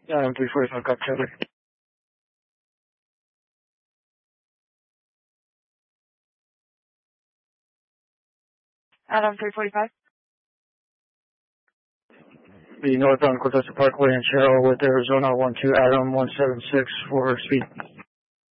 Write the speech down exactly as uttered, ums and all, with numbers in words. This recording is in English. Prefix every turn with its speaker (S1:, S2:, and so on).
S1: Adam three forty-five, got covered.
S2: Adam three forty-five.
S1: The northbound Cortez Parkway in Cheryl with Arizona one two Adam one seven six for speed.